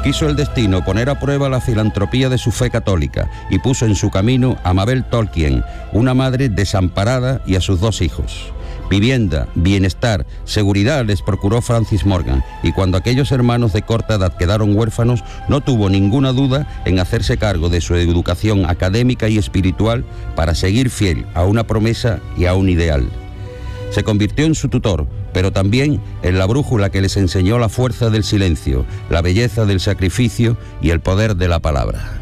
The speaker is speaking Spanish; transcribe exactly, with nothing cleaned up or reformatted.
Quiso el destino poner a prueba la filantropía de su fe católica y puso en su camino a Mabel Tolkien, una madre desamparada, y a sus dos hijos. Vivienda, bienestar, seguridad les procuró Francis Morgan, y cuando aquellos hermanos de corta edad quedaron huérfanos, no tuvo ninguna duda en hacerse cargo de su educación académica y espiritual para seguir fiel a una promesa y a un ideal. Se convirtió en su tutor, pero también en la brújula que les enseñó la fuerza del silencio, la belleza del sacrificio y el poder de la palabra.